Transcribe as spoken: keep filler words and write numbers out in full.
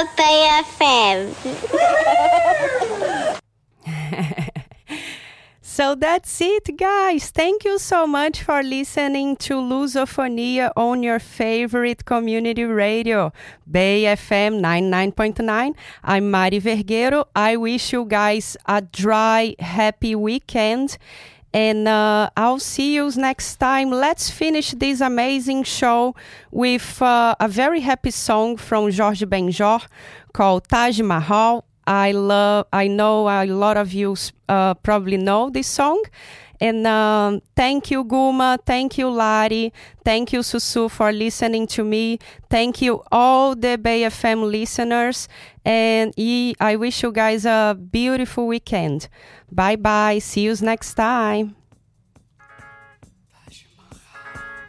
love Bay F M. So that's it, guys. Thank you so much for listening to Lusofonia on your favorite community radio, Bay F M ninety-nine point nine. I'm Mari Vergueiro. I wish you guys a dry, happy weekend. And uh, I'll see you next time. Let's finish this amazing show with uh, a very happy song from Jorge Benjor called Taj Mahal. I love. I know a lot of you uh, probably know this song. And um, thank you, Guma. Thank you, Lari. Thank you, Susu, for listening to me. Thank you, all the Bay F M listeners. And I wish you guys a beautiful weekend. Bye-bye. See you next time.